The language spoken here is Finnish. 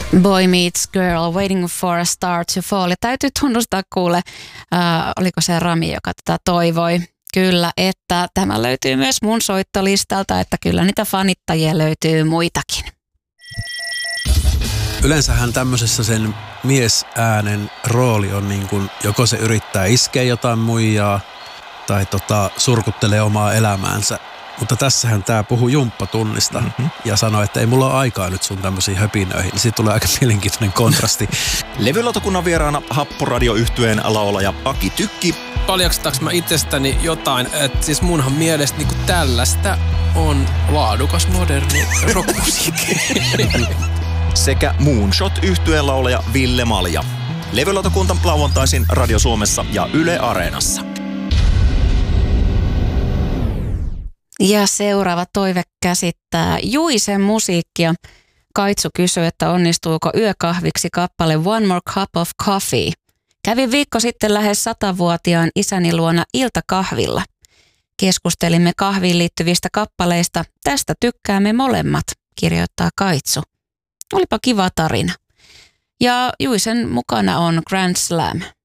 Boy Meets Girl, Waiting for a Star to Fall. Ja täytyy tunnustaa kuule, oliko se Rami, joka tätä toivoi. Kyllä, että tämä löytyy myös mun soittolistalta, että kyllä niitä fanittajia löytyy muitakin. Yleensähän tämmöisessä sen miesäänen rooli on niin kuin, joko se yrittää iskeä jotain muijaa tai surkuttelee omaa elämäänsä. Mutta tässähän tää puhuu jumppatunnista ja sanoi, että ei mulla ole aikaa nyt sun tämmöisiin höpinöihin. Siitä tulee aika mielenkiintoinen kontrasti. Levylautakunnan vieraana Happoradio-yhtyeen laulaja Aki Tykki. Paljastaks mä itsestäni jotain, että siis munhan mielestä niinku tällaista on laadukas moderni rockmusiikki. Sekä Moonshot-yhtyeen laulaja Ville Malja. Levylautakunta lauantaisin Radio Suomessa ja Yle Areenassa. Ja seuraava toive käsittää Juisen musiikkia. Kaitsu kysyy, että onnistuuko yökahviksi kappale One More Cup of Coffee. Kävin viikko sitten lähes 100-vuotiaan isäni luona iltakahvilla. Keskustelimme kahviin liittyvistä kappaleista. Tästä tykkäämme molemmat, kirjoittaa Kaitsu. Olipa kiva tarina. Ja Juisen mukana on Grand Slam.